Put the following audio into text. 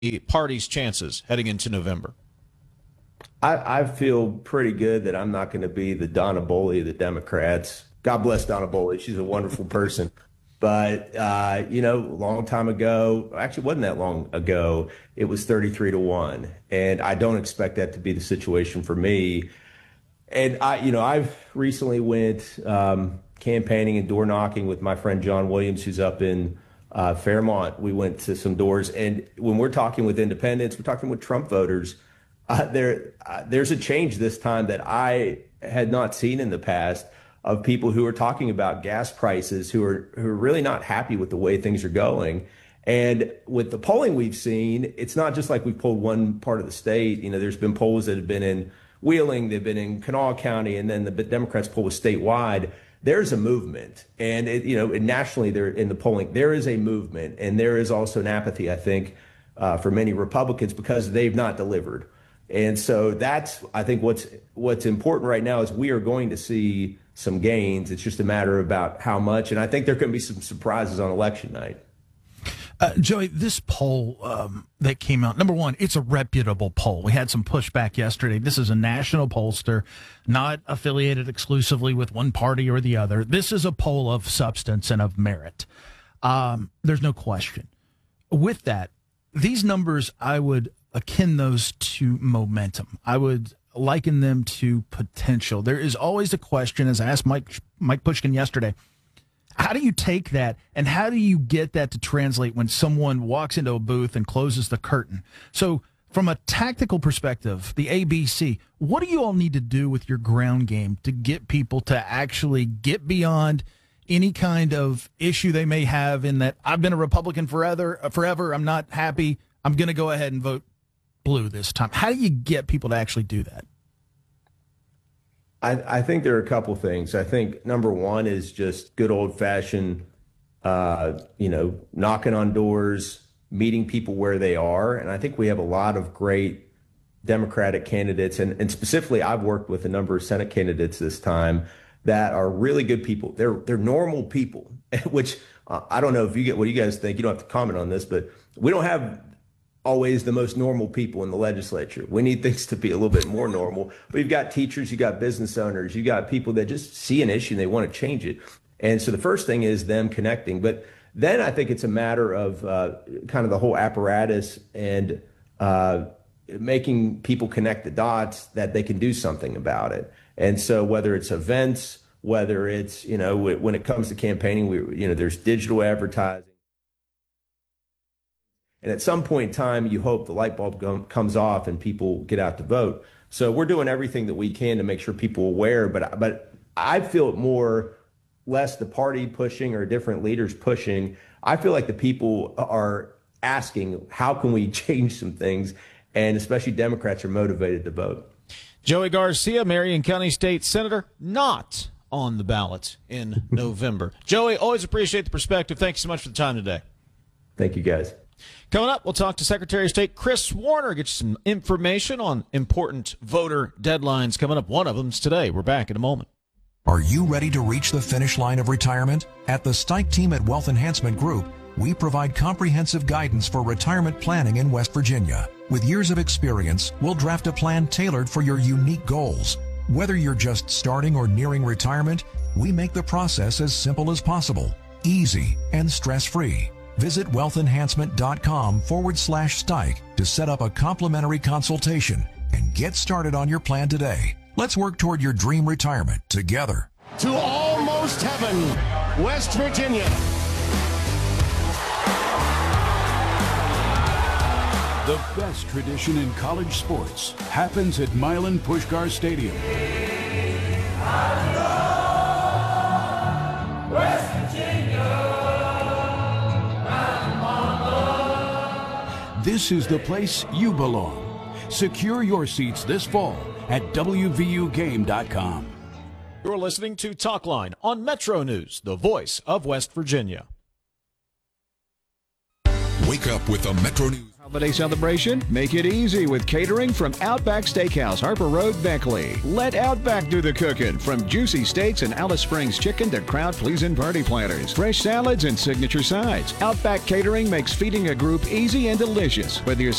the party's chances heading into November? I feel pretty good that I'm not going to be the Donna Boley of the Democrats. God bless Donna Boley. She's a wonderful person. But, a long time ago, actually wasn't that long ago, it was 33-1. And I don't expect that to be the situation for me. And I've recently went campaigning and door knocking with my friend John Williams, who's up in Fairmont. We went to some doors. And when we're talking with independents, we're talking with Trump voters. There's a change this time that I had not seen in the past of people who are talking about gas prices, who are really not happy with the way things are going. And with the polling we've seen, it's not just like we polled one part of the state. There's been polls that have been in Wheeling, they've been in Kanawha County, and then the Democrats poll was statewide. There's a movement, and nationally, there in the polling, there is a movement, and there is also an apathy, I think, for many Republicans because they've not delivered. And so that's, I think, what's important right now is we are going to see some gains. It's just a matter about how much. And I think there can be some surprises on election night. Joey, this poll that came out, number one, it's a reputable poll. We had some pushback yesterday. This is a national pollster, not affiliated exclusively with one party or the other. This is a poll of substance and of merit. There's no question. With that, these numbers, I would akin those to momentum. I would liken them to potential. There is always a question, as I asked Mike Pushkin yesterday, how do you take that and how do you get that to translate when someone walks into a booth and closes the curtain? So from a tactical perspective, the ABC, what do you all need to do with your ground game to get people to actually get beyond any kind of issue they may have in that I've been a Republican forever, I'm not happy, I'm going to go ahead and vote blue this time? How do you get people to actually do that? I think there are a couple things. I think number one is just good old fashioned, knocking on doors, meeting people where they are. And I think we have a lot of great Democratic candidates. And specifically, I've worked with a number of Senate candidates this time that are really good people. They're normal people, which I don't know if you get what you guys think. You don't have to comment on this, but we don't have always the most normal people in the legislature. We need things to be a little bit more normal. But you've got teachers, you got business owners, you got people that just see an issue and they want to change it. And so the first thing is them connecting. But then I think it's a matter of kind of the whole apparatus and making people connect the dots that they can do something about it. And so whether it's events, whether it's, when it comes to campaigning, there's digital advertising. And at some point in time, you hope the light bulb comes off and people get out to vote. So we're doing everything that we can to make sure people are aware. But I feel it less the party pushing or different leaders pushing. I feel like the people are asking, how can we change some things? And especially Democrats are motivated to vote. Joey Garcia, Marion County State Senator, not on the ballot in November. Joey, always appreciate the perspective. Thanks so much for the time today. Thank you, guys. Coming up, we'll talk to Secretary of State Chris Warner, get you some information on important voter deadlines coming up. One of them's today. We're back in a moment. Are you ready to reach the finish line of retirement? At the Stike team at Wealth Enhancement Group, we provide comprehensive guidance for retirement planning in West Virginia. With years of experience, we'll draft a plan tailored for your unique goals. Whether you're just starting or nearing retirement, we make the process as simple as possible, easy, and stress-free. Visit wealthenhancement.com/Stike to set up a complimentary consultation and get started on your plan today. Let's work toward your dream retirement together. To almost heaven, West Virginia. The best tradition in college sports happens at Milan Puskar Stadium. West Virginia. This is the place you belong. Secure your seats this fall at WVUGame.com. You're listening to Talkline on Metro News, the voice of West Virginia. Wake up with the Metro News. How Holiday celebration? Make it easy with catering from Outback Steakhouse, Harper Road, Beckley. Let Outback do the cooking, from juicy steaks and Alice Springs chicken to crowd-pleasing party platters, fresh salads, and signature sides. Outback Catering makes feeding a group easy and delicious. Whether you're